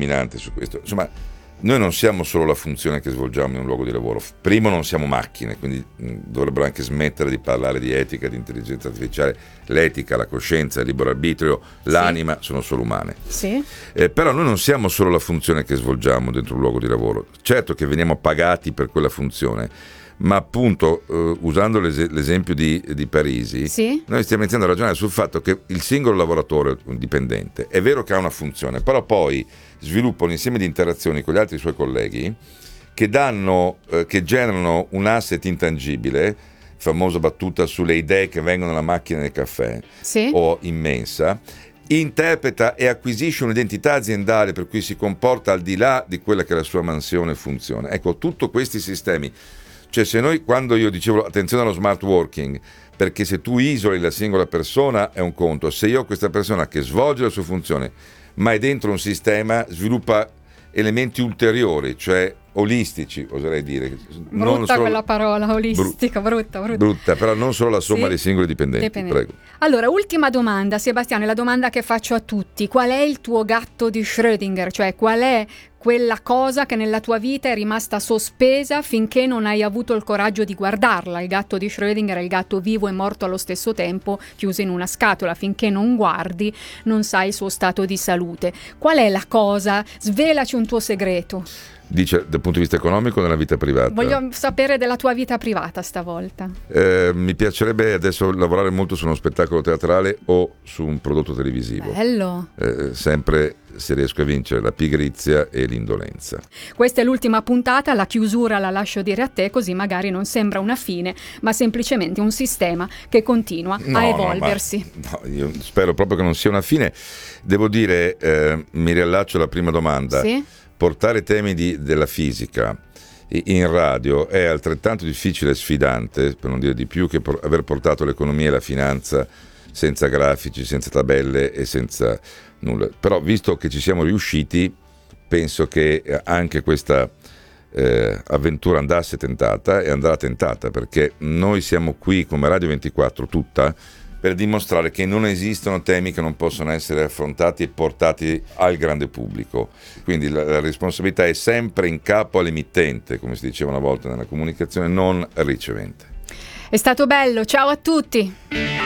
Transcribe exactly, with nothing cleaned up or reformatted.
illuminante su questo. Insomma, noi non siamo solo la funzione che svolgiamo in un luogo di lavoro. Primo, non siamo macchine, quindi mh, dovrebbero anche smettere di parlare di etica, di intelligenza artificiale. L'etica, la coscienza, il libero arbitrio, l'anima sì. sono solo umane. Sì. Eh, però noi non siamo solo la funzione che svolgiamo dentro un luogo di lavoro. Certo che veniamo pagati per quella funzione, ma appunto eh, usando l'es- l'esempio di, di Parisi, sì. noi stiamo iniziando a ragionare sul fatto che il singolo lavoratore dipendente è vero che ha una funzione, però poi sviluppa un insieme di interazioni con gli altri suoi colleghi che danno, eh, che generano un asset intangibile, famosa battuta sulle idee che vengono dalla macchina del caffè sì. o in mensa, interpreta e acquisisce un'identità aziendale per cui si comporta al di là di quella che è la sua mansione e funzione. Ecco, tutti questi sistemi, cioè se noi, quando io dicevo attenzione allo smart working, perché se tu isoli la singola persona è un conto, se io ho questa persona che svolge la sua funzione ma è dentro un sistema, sviluppa elementi ulteriori, cioè olistici, oserei dire. Brutta non solo... quella parola, olistica, Bru- brutta, brutta. Brutta, però non solo la somma sì. dei singoli dipendenti. dipendenti. Prego. Allora, ultima domanda, Sebastiano, è la domanda che faccio a tutti. Qual è il tuo gatto di Schrödinger? Cioè, qual è quella cosa che nella tua vita è rimasta sospesa finché non hai avuto il coraggio di guardarla? Il gatto di Schrödinger è il gatto vivo e morto allo stesso tempo, chiuso in una scatola. Finché non guardi, non sai il suo stato di salute. Qual è la cosa? Svelaci un tuo segreto. Dice dal punto di vista economico o nella vita privata? Voglio sapere della tua vita privata stavolta. Eh, mi piacerebbe adesso lavorare molto su uno spettacolo teatrale o su un prodotto televisivo. Bello. Eh, sempre se riesco a vincere la pigrizia e l'indolenza. Questa è l'ultima puntata, la chiusura la lascio dire a te, così magari non sembra una fine, ma semplicemente un sistema che continua no, a evolversi. No, ma, no, io spero proprio che non sia una fine. Devo dire, eh, mi riallaccio alla prima domanda. Sì? Portare temi di, della fisica in radio è altrettanto difficile e sfidante, per non dire di più, che por- aver portato l'economia e la finanza senza grafici, senza tabelle e senza nulla. Però visto che ci siamo riusciti, penso che anche questa eh, avventura andasse tentata e andrà tentata, perché noi siamo qui come Radio ventiquattro tutta per dimostrare che non esistono temi che non possono essere affrontati e portati al grande pubblico. Quindi la, la responsabilità è sempre in capo all'emittente, come si diceva una volta nella comunicazione, non al ricevente. È stato bello, ciao a tutti!